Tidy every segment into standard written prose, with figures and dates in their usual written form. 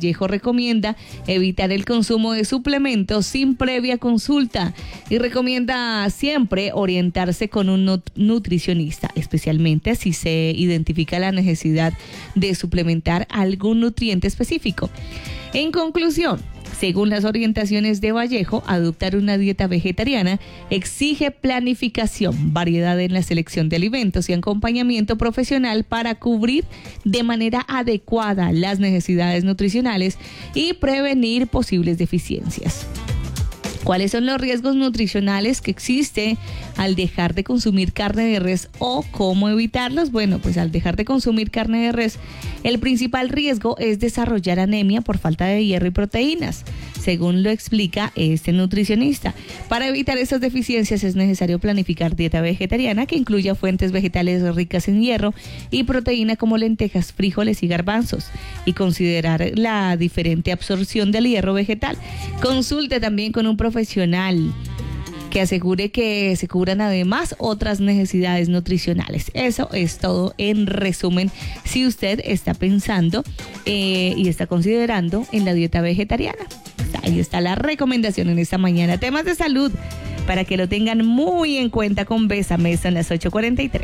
Vallejo recomienda evitar el consumo de suplementos sin previa consulta y recomienda siempre orientarse con un nutricionista, especialmente si se identifica la necesidad de suplementar algún nutriente específico. En conclusión, según las orientaciones de Vallejo, adoptar una dieta vegetariana exige planificación, variedad en la selección de alimentos y acompañamiento profesional para cubrir de manera adecuada las necesidades nutricionales y prevenir posibles deficiencias. ¿Cuáles son los riesgos nutricionales que existe al dejar de consumir carne de res o cómo evitarlos? Bueno, pues al dejar de consumir carne de res, el principal riesgo es desarrollar anemia por falta de hierro y proteínas, según lo explica este nutricionista. Para evitar estas deficiencias es necesario planificar dieta vegetariana que incluya fuentes vegetales ricas en hierro y proteína como lentejas, frijoles y garbanzos, y considerar la diferente absorción del hierro vegetal. Consulte también con un profesional que asegure que se cubran además otras necesidades nutricionales. Eso es todo en resumen si usted está pensando y está considerando en la dieta vegetariana. Ahí está la recomendación en esta mañana. Temas de salud para que lo tengan muy en cuenta con Bésame. Son las 8:43.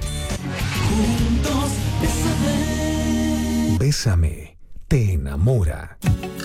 Juntos, bésame. Bésame te enamora.